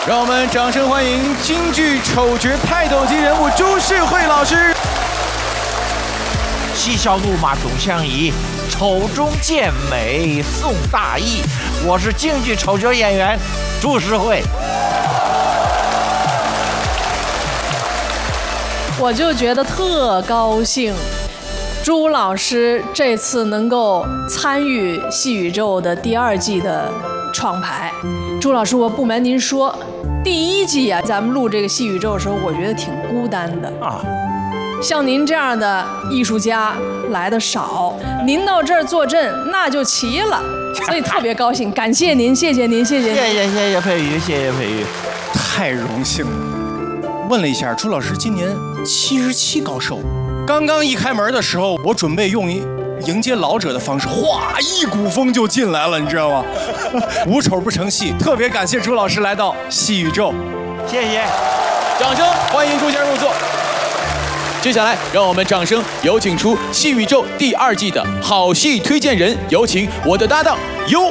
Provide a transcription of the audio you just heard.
让我们掌声欢迎京剧丑角泰斗级人物朱世慧老师。 嬉笑怒骂总相宜，丑中见美送大义。我是京剧丑角演员朱世慧。 我就觉得特高兴，朱老师这次能够参与《戏宇宙》的第2季的创排。朱老师，我不瞒您说，第1季啊，咱们录这个《戏宇宙》的时候，我觉得挺孤单的啊。像您这样的艺术家来的少，您到这儿坐镇那就齐了，所以特别高兴，感谢您，谢谢您，谢谢您， 谢谢佩瑜，谢谢佩瑜， 太荣幸了。问了一下，朱老师今年77高寿。刚刚一开门的时候，我准备用迎接老者的方式，哗，一股风就进来了，你知道吗？无丑不成戏，特别感谢朱老师来到戏宇宙， 谢谢， 掌声欢迎朱先生入座。接下来，让我们掌声有请出《戏宇宙》第2季的好戏推荐人，有请我的搭档尤